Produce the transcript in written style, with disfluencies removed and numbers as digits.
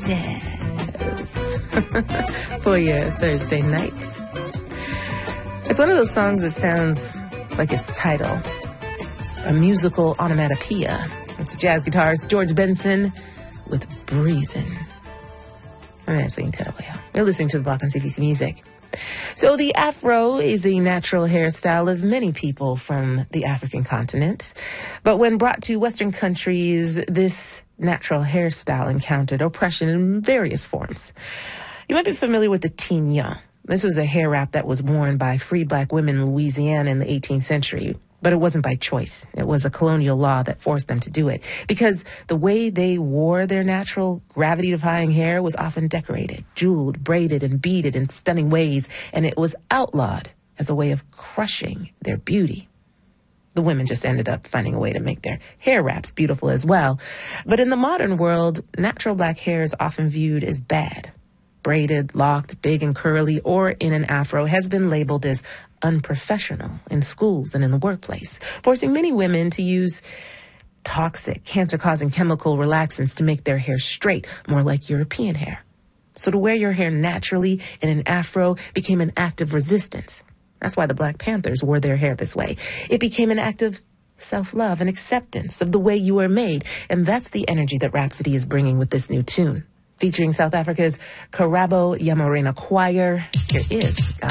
jazz for your Thursday night. It's one of those songs that sounds like its title, a musical onomatopoeia. It's jazz guitarist George Benson with Breezin'. I'm Ashley Tattaway. You're listening to The Block on CBC Music. So the afro is a natural hairstyle of many people from the African continent. But when brought to Western countries, this natural hairstyle encountered oppression in various forms. You might be familiar with the Tignon. This was a hair wrap that was worn by free black women in Louisiana in the 18th century. But it wasn't by choice. It was a colonial law that forced them to do it. Because the way they wore their natural, gravity-defying hair was often decorated, jeweled, braided, and beaded in stunning ways, and it was outlawed as a way of crushing their beauty. The women just ended up finding a way to make their hair wraps beautiful as well. But in the modern world, natural black hair is often viewed as bad. Braided, locked, big and curly, or in an afro has been labeled as unprofessional in schools and in the workplace, forcing many women to use toxic, cancer-causing chemical relaxants to make their hair straight, more like European hair. So to wear your hair naturally in an afro became an act of resistance. That's why the Black Panthers wore their hair this way. It became an act of self-love and acceptance of the way you are made, and that's the energy that Rhapsody is bringing with this new tune. Featuring South Africa's Karabo Yamarena Choir, here is